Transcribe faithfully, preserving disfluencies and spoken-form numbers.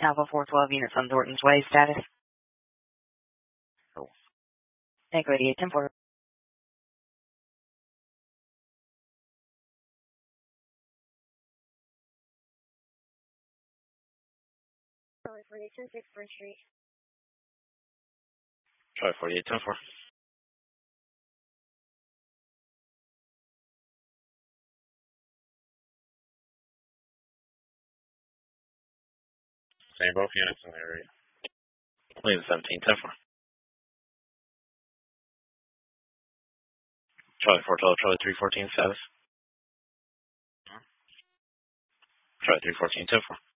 Alpha four twelve units on Thornton's Way, status. Cool. Echo eighty-eight ten four. Charlie forty-eight ten six Spring Street. Charlie forty-eight ten four. Same both units in the area. Lead seventeen ten four. Charlie four twelve, Charlie three fourteen status. Charlie three fourteen ten four.